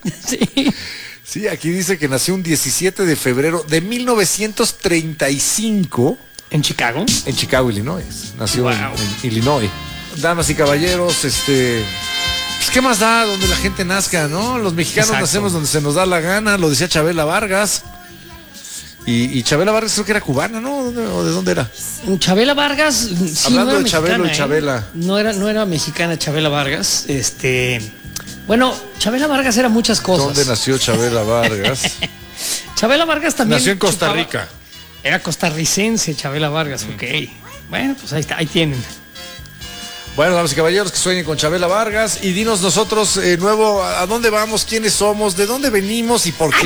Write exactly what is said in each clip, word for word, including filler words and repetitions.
Sí. Sí, aquí dice que nació un diecisiete de febrero de mil novecientos treinta y cinco. ¿En Chicago? En Chicago, Illinois. Nació Wow. en, en Illinois. Damas y caballeros, este... Pues, ¿qué más da donde la gente nazca, no? Los mexicanos Exacto. nacemos donde se nos da la gana, lo decía Chabela Vargas. Y, y Chabela Vargas creo que era cubana, ¿no? ¿Dónde- ¿O de dónde era? Chabela Vargas, sí, Hablando no era de Chabelo y mexicana, ¿eh? Chabela. No era, no era mexicana Chabela Vargas. Este, bueno, Chabela Vargas era muchas cosas. ¿Dónde nació Chabela Vargas? Chabela Vargas también Nació en Costa chupaba- Rica. Era costarricense Chabela Vargas, ok. Bueno, pues ahí está, ahí tienen. Bueno, damas y caballeros, que sueñen con Chabela Vargas. Y dinos nosotros, eh, nuevo, a dónde vamos, quiénes somos, de dónde venimos y por qué.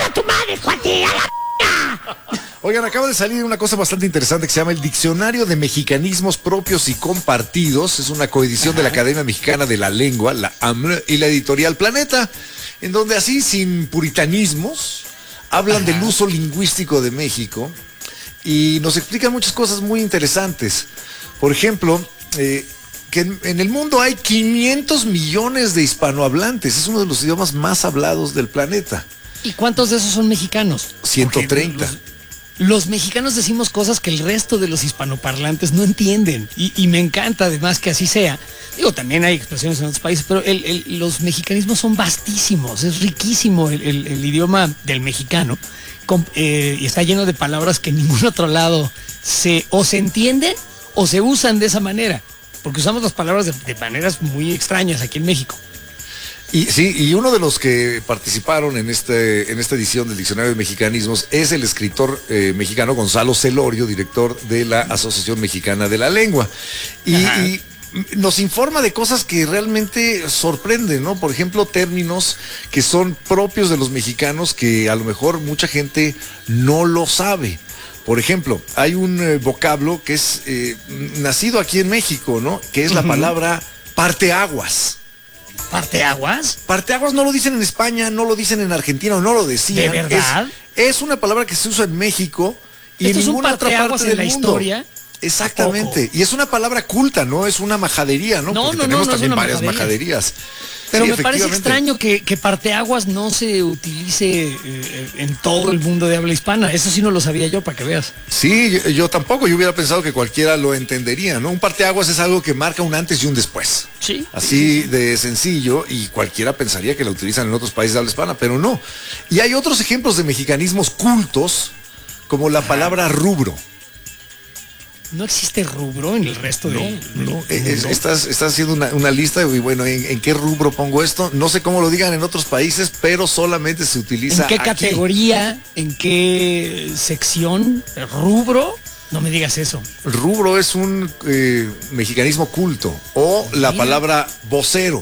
Oigan, acaba de salir una cosa bastante interesante que se llama el Diccionario de Mexicanismos Propios y Compartidos. Es una coedición de la Academia Mexicana de la Lengua, la A M L, y la editorial Planeta, en donde así, sin puritanismos, hablan del uso lingüístico de México y nos explican muchas cosas muy interesantes. Por ejemplo, eh, que en, en el mundo hay quinientos millones de hispanohablantes. Es uno de los idiomas más hablados del planeta. ¿Y cuántos de esos son mexicanos? ciento treinta. Porque Los, los mexicanos decimos cosas que el resto de los hispanoparlantes no entienden. Y, y me encanta además que así sea. Digo, también hay expresiones en otros países, pero el- el- los mexicanismos son vastísimos. Es riquísimo el, el- el idioma del mexicano. Com- eh, y está lleno de palabras que en ningún otro lado se o se entienden o se usan de esa manera. Porque usamos las palabras de, de maneras muy extrañas aquí en México. Y sí, y uno de los que participaron en este en esta edición del Diccionario de Mexicanismos es el escritor eh, mexicano Gonzalo Celorio, director de la Asociación Mexicana de la Lengua. Y, Ajá. y nos informa de cosas que realmente sorprenden, ¿no? Por ejemplo, términos que son propios de los mexicanos que a lo mejor mucha gente no lo sabe. Por ejemplo, hay un eh, vocablo que es eh, nacido aquí en México, ¿no? Que es la Ujú. palabra parteaguas. ¿Parteaguas? Parteaguas no lo dicen en España, no lo dicen en Argentina, no lo decían. ¿De verdad? Es, es una palabra que se usa en México y ¿Esto en es un ninguna otra parteaguas parte en del la mundo. historia? Exactamente. Y es una palabra culta, no es una majadería, ¿no? No, Porque no, no, tenemos no es también una varias majadería. majaderías. Pero Sí, me parece efectivamente. extraño que, que parteaguas no se utilice eh, en todo el mundo de habla hispana. Eso sí no lo sabía yo, para que veas. Sí, yo, yo tampoco, yo hubiera pensado que cualquiera lo entendería, ¿no? Un parteaguas es algo que marca un antes y un después. Sí. Así de sencillo, y cualquiera pensaría que la utilizan en otros países de habla hispana, pero no. Y hay otros ejemplos de mexicanismos cultos, como la palabra rubro. ¿No existe rubro en el resto No, del, del no, es- mundo? estás, estás haciendo una, una lista y bueno, ¿en, en qué rubro pongo esto? No sé cómo lo digan en otros países, pero solamente se utiliza ¿En qué aquí. categoría? ¿En qué sección? ¿Rubro? No me digas eso. Rubro es un eh, mexicanismo culto, o la Mira. palabra vocero.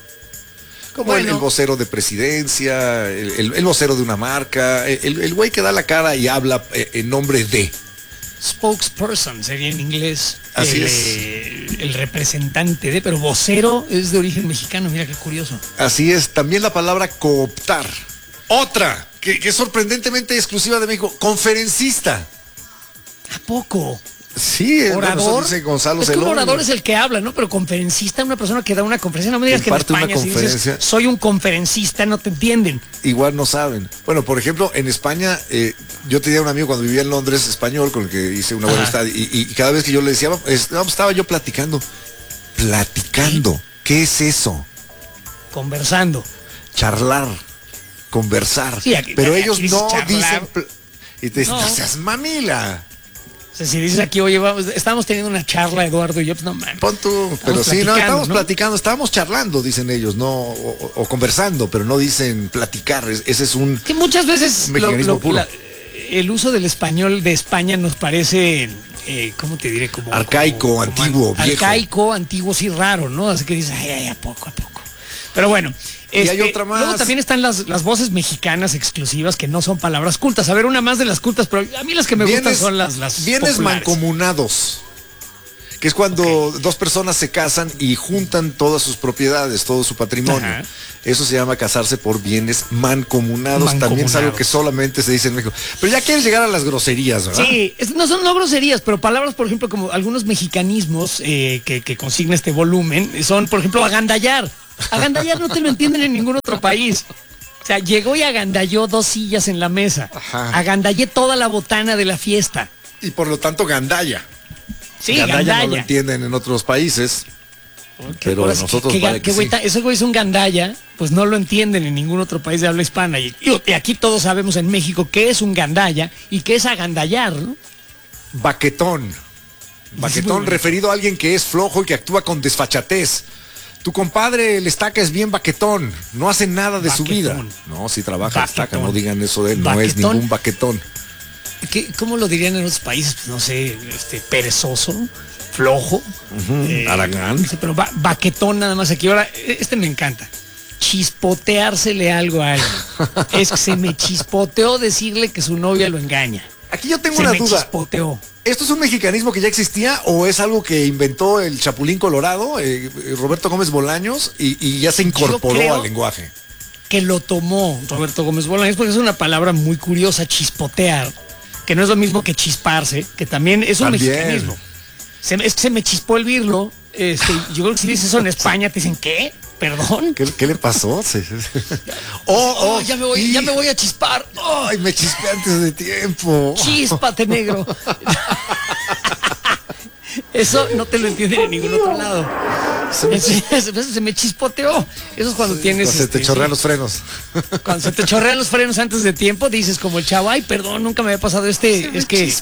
Como el, Bueno. el vocero de presidencia, el, el- el vocero de una marca, el, el güey que da la cara y habla eh, en nombre de. Spokesperson sería en inglés. Así el, es. eh, el representante de, pero vocero es de origen mexicano. Mira qué curioso. Así es, también la palabra cooptar. Otra, que, que es sorprendentemente exclusiva de México, conferencista. ¿A poco? Sí, eh, bueno, eso ¿Orador? dice Gonzalo Es que un Celorio. orador es el que habla, ¿no? Pero conferencista, una persona que da una conferencia. No me digas que en Imparte una España si dices, conferencia. soy un conferencista, no te entienden. Igual no saben. Bueno, por ejemplo, en España, eh, yo tenía un amigo cuando vivía en Londres, español, con el que hice una buena Ajá. amistad, y, y cada vez que yo le decía, es- no, estaba yo platicando. Platicando. ¿Qué es eso? Conversando. Charlar, conversar. Sí, aquí- Pero aquí ellos dices no charlar. dicen... pl- Y te dicen, No. no seas mamila. O sea, si dices aquí, oye, vamos, estamos teniendo una charla, Eduardo y yo, pues no mames. Pon tú, pero sí, no, platicando, estamos ¿no? platicando, estábamos charlando, dicen ellos, no, o, o conversando, pero no dicen platicar. Es- ese es un... Que muchas veces Un lo- mexicanismo lo- puro. la- el uso del español de España nos parece, eh, ¿cómo te diré? Como, Arcaico, como- como antiguo, al- viejo. Arcaico, antiguo, sí, raro, ¿no? Así que dices, ay, ay, a poco, a poco. Pero bueno. Y hay otra más. Luego también están las, las voces mexicanas exclusivas que no son palabras cultas. A ver, una más de las cultas, pero a mí las que me gustan Bienes, son las, las bienes populares. mancomunados, que es cuando dos personas se casan y juntan todas sus propiedades, todo su patrimonio. Ajá. Eso se llama casarse por bienes mancomunados. También es Mancomunados. algo que solamente se dice en México. Pero ya quieres llegar a las groserías, ¿verdad? Sí, es- no son no groserías, pero palabras, por ejemplo, como algunos mexicanismos eh, que, que consigna este volumen, son, por ejemplo, agandallar. Agandallar no te lo entienden en ningún otro país. O sea, llegó y agandalló dos sillas en la mesa. Ajá. Agandallé toda la botana de la fiesta. Y por lo tanto, gandalla. Sí, Gandalla gandalla. no lo entienden en otros países. Pero Ahora, nosotros que, que, vale que que güey, sí. ta- ese güey es un gandalla, pues no lo entienden en ningún otro país de habla hispana. Y, y aquí todos sabemos en México qué es un gandalla y qué es agandallar, ¿no? Baquetón. Baquetón muy- referido a alguien que es flojo y que actúa con desfachatez. Tu compadre, el Estaca, es bien baquetón. No hace nada de su vida. Baquetón. No, si trabaja el Estaca, Baquetón. no digan eso de él. No es Baquetón. ningún baquetón. ¿Qué- ¿Cómo lo dirían en otros países? Pues no sé, este, perezoso, flojo. eh, Aragán. no sé, pero ba- baquetón nada más aquí. Ahora, este me encanta. Chispoteársele algo a alguien. Es que se me chispoteó decirle que su novia lo engaña. Aquí yo tengo Se una me duda. chispoteó. ¿Esto es un mexicanismo que ya existía o es algo que inventó el Chapulín Colorado, eh, Roberto Gómez Bolaños, y, y ya se incorporó creo- al lenguaje? Que lo tomó Roberto Gómez Bolaños, porque es una palabra muy curiosa, chispotear, que no es lo mismo que chisparse, que también es un También. mexicanismo. Se, me- es que se me chispó el birlo. Este, yo creo que si dices eso en España, te dicen, ¿qué? ¿Perdón? ¿Qué, qué le pasó? Sí. Oh, ya me voy, y- ya me voy a chispar. Oh, Ay, me chispé antes de tiempo. chíspate, negro. Eso no te lo entienden en ningún otro lado. Se me, Se, se- se me chispoteó. Eso es cuando tienes. se te este, chorrean los frenos. Cuando se te chorrean los frenos antes de tiempo, dices como el chavo, ay, perdón, nunca me había pasado este. Es que.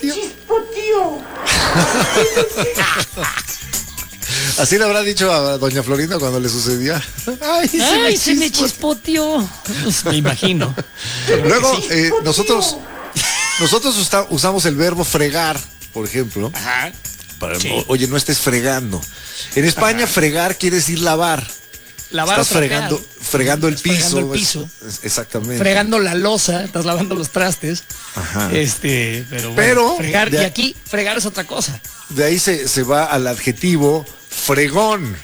Así le habrá dicho a doña Florinda cuando le sucedía. Ay, se Ay, me se me chispó. chispoteó. Pues, me imagino. Luego, eh, nosotros, nosotros usa- usamos el verbo fregar, por ejemplo. Ajá. Para- Sí. o- Oye, no estés fregando. En España, fregar quiere decir lavar. Lavar Estás o trapear. fregando, fregando el Estás fregando piso. el piso. es- es- exactamente. Fregando la losa, estás lavando los trastes. Ajá. Este, pero, bueno, Pero, fregar, de- y aquí fregar es otra cosa. De ahí se, se va al adjetivo fregón.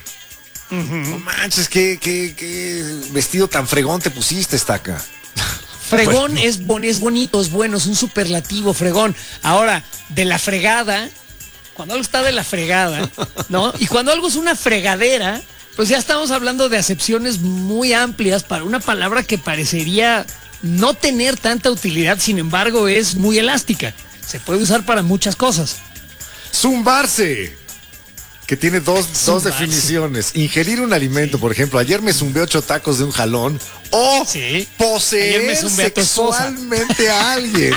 No manches, qué, qué, qué vestido tan fregón te pusiste, Estaca. Fregón es, bon- es bonito, es bueno, es un superlativo, fregón. Ahora, de la fregada, cuando algo está de la fregada, ¿no? Y cuando algo es una fregadera, pues ya estamos hablando de acepciones muy amplias para una palabra que parecería no tener tanta utilidad, sin embargo es muy elástica. Se puede usar para muchas cosas. Zumbarse. Que tiene dos, dos Zumbarse. definiciones. Ingerir un alimento, por ejemplo, ayer me zumbé ocho tacos de un jalón. O Sí. poseer Ayer me zumbé a tu esposa. sexualmente a alguien.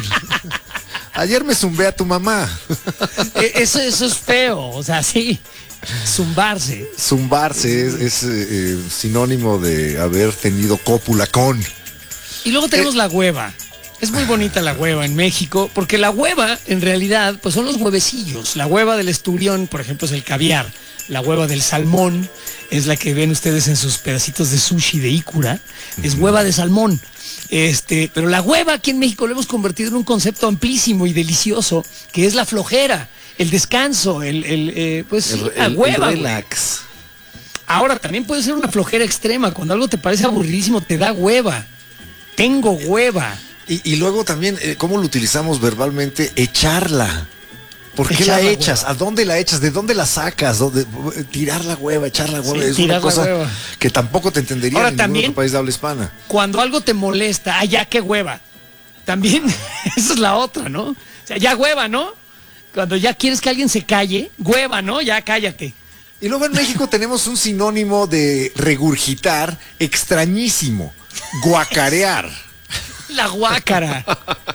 Ayer me zumbé a tu mamá. E- Eso, eso es feo, o sea, sí. Zumbarse. Zumbarse es, es, eh, eh, sinónimo de haber tenido cópula con. Y luego tenemos la hueva. Es muy bonita la hueva en México, porque la hueva, en realidad, pues son los huevecillos. La hueva del esturión, por ejemplo, es el caviar. La hueva del salmón es la que ven ustedes en sus pedacitos de sushi de ícura. Es hueva de salmón. Este, pero la hueva aquí en México lo hemos convertido en un concepto amplísimo y delicioso, que es la flojera, el descanso, el, el, eh, pues sí, El, la el- el hueva. güey. relax. Ahora, también puede ser una flojera extrema. Cuando algo te parece aburridísimo, te da hueva. Tengo hueva. Y, y luego también, eh, ¿cómo lo utilizamos verbalmente? Echarla. ¿Por qué Echar la la echas? hueva. ¿A dónde la echas? ¿De dónde la sacas? ¿Dónde- tirar la hueva, echar la hueva. Sí, es tirar una la cosa hueva. que tampoco te entendería Ahora, en ningún también- otro país de habla hispana. Cuando algo te molesta, ah, ya qué hueva. También, esa es la otra, ¿no? O sea, ya hueva, ¿no? Cuando ya quieres que alguien se calle, hueva, ¿no? Ya cállate. Y luego en México tenemos un sinónimo de regurgitar extrañísimo. Guacarear. La guácara.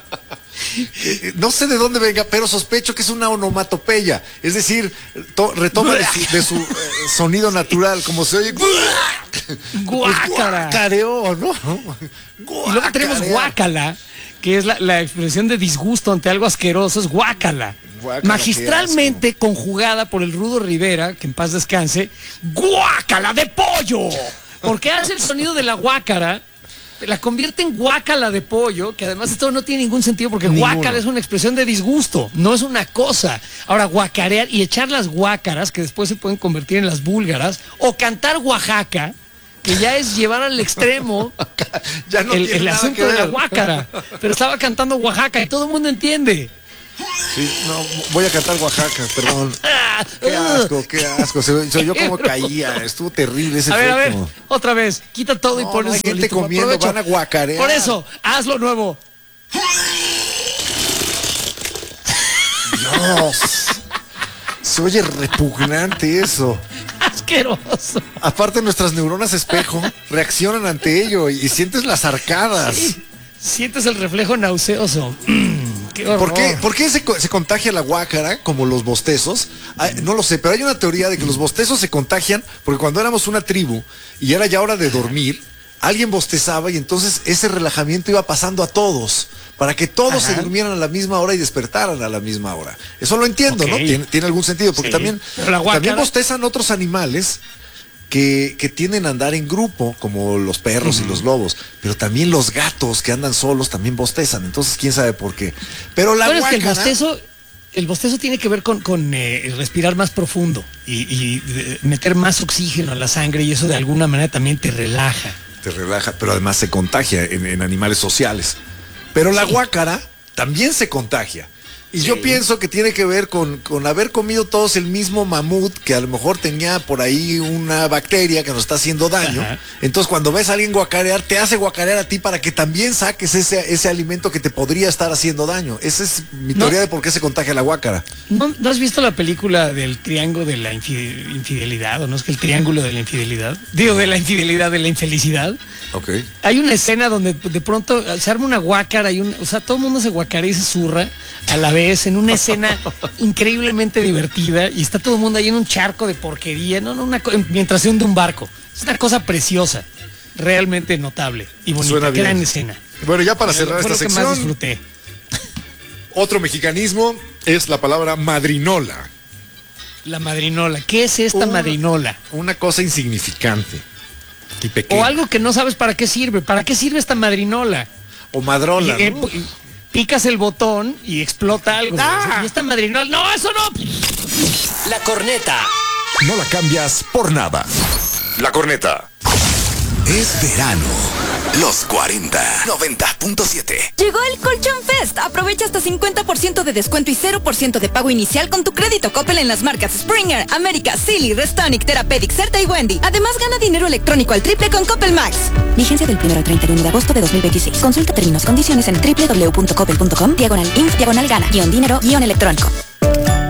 Eh, No sé de dónde venga, pero sospecho que es una onomatopeya. Es decir, to- retoma de su, de su, eh, sonido natural, como se oye. Guácara. Guacareó, ¿no? Y luego tenemos guácala, que es la, la expresión de disgusto ante algo asqueroso, es guácala. Guácala, Magistralmente conjugada por el Rudo Rivera, que en paz descanse, guácala de pollo. Porque hace el sonido de la guácara, la convierte en guácala de pollo, que además esto no tiene ningún sentido porque Ninguno. guácara es una expresión de disgusto, no es una cosa. Ahora, guacarear y echar las guácaras, que después se pueden convertir en las búlgaras, o cantar Oaxaca, que ya es llevar al extremo Ya no el, tiene el nada asunto que de la ver. guácara. Pero estaba cantando Oaxaca y todo el mundo entiende. Sí, no, voy a cantar Oaxaca, perdón. Qué asco, qué asco. Se, se oyó como caía. Estuvo terrible ese A ver, efecto. a ver, otra vez. Quita todo No, y pones no hay gente solito. comiendo, Aprovecho. van a guacarear. Por eso, hazlo nuevo. Dios. Se oye repugnante eso. Asqueroso. Aparte, nuestras neuronas espejo reaccionan ante ello y, y sientes las arcadas. Sí. Sientes el reflejo nauseoso. Mm, qué horror. ¿Por qué, ¿Por qué se, co- se contagia la guácara como los bostezos? Ay, no lo sé, pero hay una teoría de que los bostezos se contagian porque cuando éramos una tribu y era ya hora de dormir, alguien bostezaba y entonces ese relajamiento iba pasando a todos para que todos Ajá. se durmieran a la misma hora y despertaran a la misma hora. Eso lo entiendo, Ok. ¿no? Tiene, tiene algún sentido porque Sí. también, Pero la guácara- también bostezan otros animales que, que tienden a andar en grupo, como los perros y los lobos, pero también los gatos que andan solos también bostezan, entonces quién sabe por qué. Pero la Bueno, es que el guácara- bostezo, el bostezo tiene que ver con, con eh, respirar más profundo y, y, eh, meter más oxígeno a la sangre y eso de alguna manera también te relaja. te relaja, pero además se contagia en, en animales sociales. Pero la Sí. guácara también se contagia. Y yo Sí. pienso que tiene que ver con, con haber comido todos el mismo mamut, que a lo mejor tenía por ahí una bacteria que nos está haciendo daño. Ajá. Entonces cuando ves a alguien guacarear, te hace guacarear a ti para que también saques ese, ese alimento que te podría estar haciendo daño. Esa es mi No. teoría de por qué se contagia la guácara. ¿No, ¿no has visto la película del triángulo de la infi- infidelidad? ¿O no es que el triángulo de la infidelidad? Digo, de la infidelidad, de la infelicidad. Ok. Hay una escena donde de pronto se arma una guácara y un, o sea, todo el mundo se guacarea y se zurra a la vez en una escena increíblemente divertida y está todo el mundo ahí en un charco de porquería, no, no, una, co- mientras se hunde un barco. Es una cosa preciosa, realmente notable y bonita. Suena bien. Gran escena. Bueno, ya para cerrar Fue esta lo que más sección, disfruté. otro mexicanismo es la palabra madrinola. La madrinola. ¿Qué es esta Una- madrinola? Una cosa insignificante y pequeña. O algo que no sabes para qué sirve. ¿Para qué sirve esta madrinola? O madrola, Y, eh, ¿no? pu- y picas el botón y explota algo. ¡Ah! Y esta madrinola. ¡No, eso no! La corneta. No la cambias por nada. La corneta. Es verano. Los cuarenta. noventa punto siete. Llegó el Colchón Fest. Aprovecha hasta cincuenta por ciento de descuento y cero por ciento de pago inicial con tu crédito Coppel en las marcas Springer, América, Silly, Restonic, Therapeutic, Certa y Wendy. Además, gana dinero electrónico al triple con Coppel Max. Vigencia del primero al treinta y uno de agosto de dos mil veintiséis. Consulta términos, condiciones en doble u doble u doble u punto coppel punto com, diagonal inf, diagonal gana, guión dinero, guión electrónico.